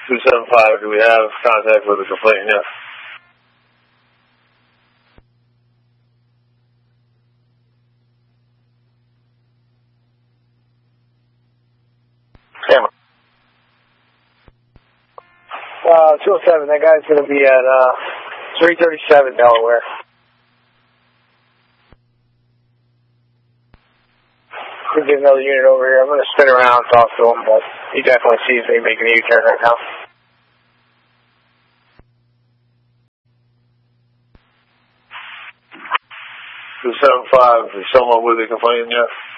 275, do we have contact with the complainant yet? Camera. 207, that guy's going to be at 337 Delaware. Could get another unit over here. I'm going to spin around and talk to him, but he definitely sees me making a U-turn right now. 275, is someone with the complainant yet?